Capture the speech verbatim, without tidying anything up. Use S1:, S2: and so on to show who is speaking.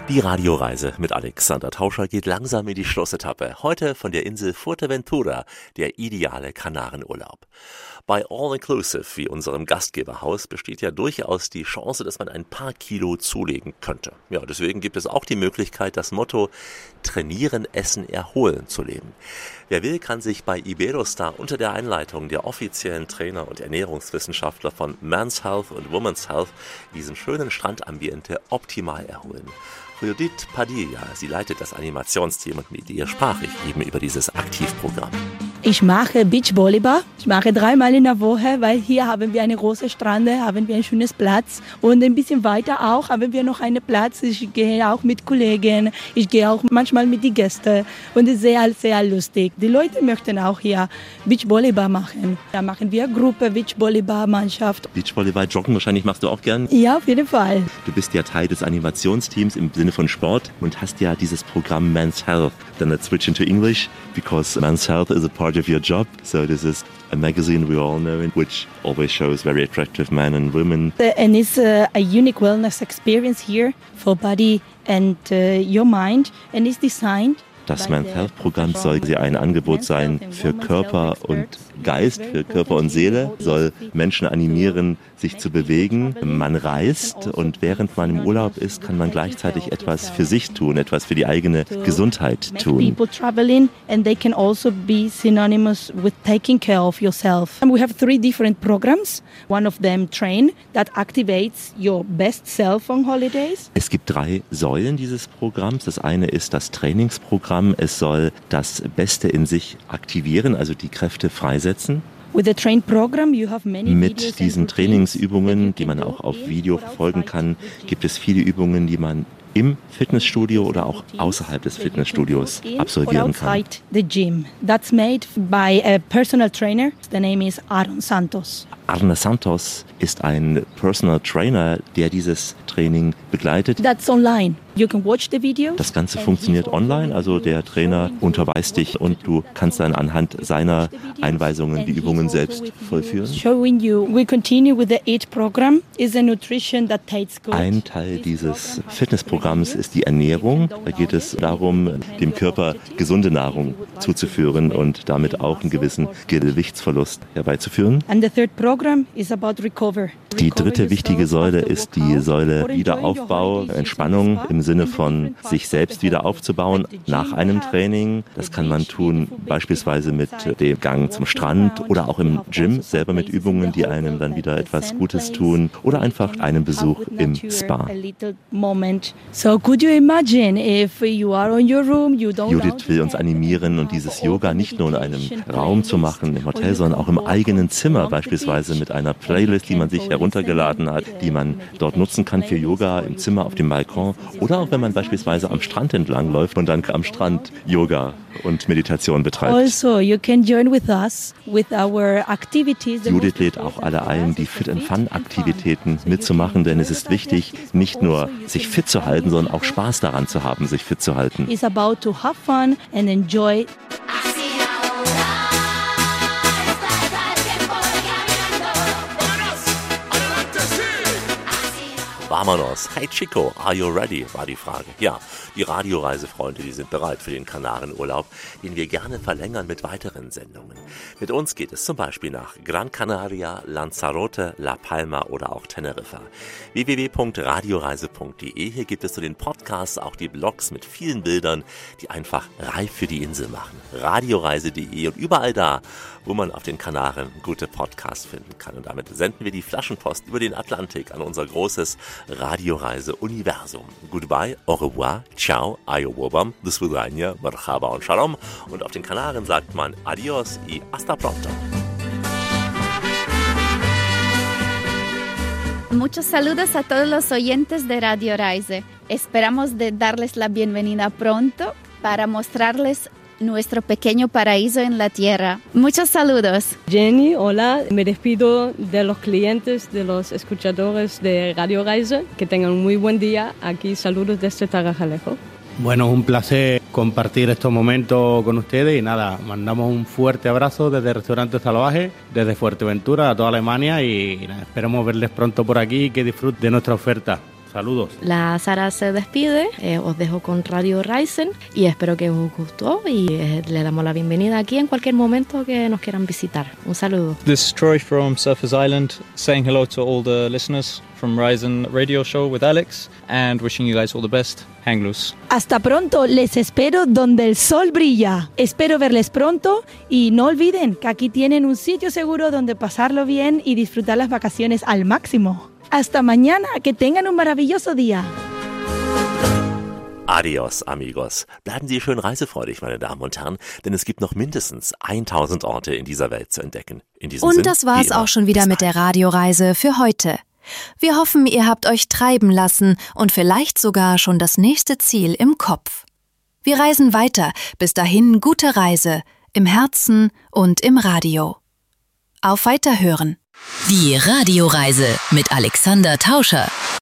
S1: Die Radioreise mit Alexander Tauscher geht langsam in die Schlussetappe. Heute von der Insel Fuerteventura, der ideale Kanarenurlaub. Bei All Inclusive, wie unserem Gastgeberhaus, besteht ja durchaus die Chance, dass man ein paar Kilo zulegen könnte. Ja, deswegen gibt es auch die Möglichkeit, das Motto Trainieren, Essen, Erholen zu leben. Wer will, kann sich bei Iberostar unter der Einleitung der offiziellen Trainer und Ernährungswissenschaftler von Men's Health und Women's Health in diesem schönen Strandambiente optimal erholen. Judith Padilla, sie leitet das Animationsteam und mit ihr sprach ich eben über dieses Aktivprogramm.
S2: Ich mache Beachvolleyball. Ich mache dreimal in der Woche, weil hier haben wir eine große Strande, haben wir ein schönes Platz und ein bisschen weiter auch haben wir noch einen Platz. Ich gehe auch mit Kollegen, ich gehe auch manchmal mit den Gästen und es ist sehr, sehr lustig. Die Leute möchten auch hier Beachvolleyball machen. Da machen wir Gruppe Beachvolleyball-Mannschaft.
S1: Beachvolleyball, Joggen wahrscheinlich machst du auch gern?
S2: Ja, auf jeden Fall.
S1: Du bist ja Teil des Animationsteams im Sinne von Sport und hast ja dieses Programm Men's Health. Then let's switch into English because Men's Health is a part of your job. So this is a magazine we all know, which always shows very attractive men and women.
S2: And it's a, a unique wellness experience here for body and uh, your mind, and it's designed.
S1: Das Men's Health Programm soll ein Angebot sein für Körper und Geist, für Körper und Seele, soll Menschen animieren, sich zu bewegen. Man reist und während man im Urlaub ist, kann man gleichzeitig etwas für sich tun, etwas für die eigene Gesundheit tun.
S2: People traveling and they can also be synonymous with taking care of yourself. And we have three different programs. One of them train that activates your best self on holidays.
S1: Es gibt drei Säulen dieses Programms. Das eine ist das Trainingsprogramm. Es soll das Beste in sich aktivieren, also die Kräfte freisetzen. Mit diesen Trainingsübungen, die man auch auf Video verfolgen kann, gibt es viele Übungen, die man im Fitnessstudio oder auch außerhalb des Fitnessstudios absolvieren kann.
S2: That's made by a personal trainer. The name is Aaron Santos.
S1: Arne Santos ist ein Personal Trainer, der dieses Training begleitet.
S2: That's online. You can watch the videos.
S1: Das Ganze funktioniert online, also der Trainer unterweist dich und du kannst dann anhand seiner Einweisungen die Übungen selbst vollführen.
S2: Showing you, we continue with the EAT program. Is a nutrition that tastes good.
S1: Ein Teil dieses Fitnessprogramms ist die Ernährung. Da geht es darum, dem Körper gesunde Nahrung zuzuführen und damit auch einen gewissen Gewichtsverlust herbeizuführen.
S2: And the third program is about recover.
S1: Die dritte wichtige Säule ist die Säule Wiederaufbau, Entspannung im Sinne von sich selbst wieder aufzubauen nach einem Training. Das kann man tun beispielsweise mit dem Gang zum Strand oder auch im Gym, selber mit Übungen, die einem dann wieder etwas Gutes tun oder einfach einen Besuch im Spa. Judith will uns animieren und dieses Yoga nicht nur in einem Raum zu machen, im Hotel, sondern auch im eigenen Zimmer, beispielsweise mit einer Playlist, die man sich heruntergeladen hat, die man dort nutzen kann für Yoga im Zimmer, auf dem Balkon oder auch wenn man beispielsweise am Strand entlang läuft und dann am Strand Yoga und Meditation betreibt.
S2: Also, you can join with us with our activities.
S1: Judith lädt auch alle ein, die Fit and Fun Aktivitäten mitzumachen, denn es ist wichtig, nicht nur sich fit zu halten, sondern auch Spaß daran zu haben, sich fit zu halten.
S2: It's about to have fun and enjoy.
S1: Vámonos. Hey Chico, are you ready? War die Frage. Ja, die Radioreisefreunde, die sind bereit für den Kanarenurlaub, den wir gerne verlängern mit weiteren Sendungen. Mit uns geht es zum Beispiel nach Gran Canaria, Lanzarote, La Palma oder auch Teneriffa. w w w punkt radioreise punkt d e. Hier gibt es zu den Podcasts auch die Blogs mit vielen Bildern, die einfach reif für die Insel machen. radioreise punkt d e und überall da, wo man auf den Kanaren gute Podcasts finden kann. Und damit senden wir die Flaschenpost über den Atlantik an unser großes Radioreise-Universum. Goodbye, au revoir, ciao, ayowobam, do svidania, marhaba und shalom. Und auf den Kanaren sagt man adios y hasta pronto.
S3: Muchos saludos a todos los oyentes de Radio Reise. Esperamos de darles la bienvenida pronto para mostrarles nuestro pequeño paraíso en la tierra. Muchos saludos.
S4: Jenny, hola. Me despido de los clientes, de los escuchadores de Radio Reise. Que tengan un muy buen día. Aquí saludos desde Tarajalejo.
S5: Bueno, un placer compartir estos momentos con ustedes y nada, mandamos un fuerte abrazo desde Restaurante Salvaje, desde Fuerteventura a toda Alemania y nada, esperamos verles pronto por aquí y que disfruten de nuestra oferta. Saludos.
S6: La Sara se despide, eh, os dejo con Radio Reisen y espero que os gustó y eh, le damos la bienvenida aquí en cualquier momento que nos quieran visitar. Un saludo.
S7: This is Troy from Surfers Island, saying hello to all the listeners from Reisen Radio Show with Alex and wishing you guys all the best. Hang loose.
S2: Hasta pronto, les espero donde el sol brilla. Espero verles pronto y no olviden que aquí tienen un sitio seguro donde pasarlo bien y disfrutar las vacaciones al máximo. Hasta mañana, que tengan un maravilloso día.
S1: Adios, amigos. Bleiben Sie schön reisefreudig, meine Damen und Herren, denn es gibt noch mindestens tausend Orte in dieser Welt zu entdecken. In diesem
S8: und
S1: Sinn,
S8: das war's
S1: auch
S8: schon wieder mit der Radioreise für heute. Wir hoffen, ihr habt euch treiben lassen und vielleicht sogar schon das nächste Ziel im Kopf. Wir reisen weiter. Bis dahin gute Reise, im Herzen und im Radio. Auf Weiterhören.
S9: Die Radioreise mit Alexander Tauscher.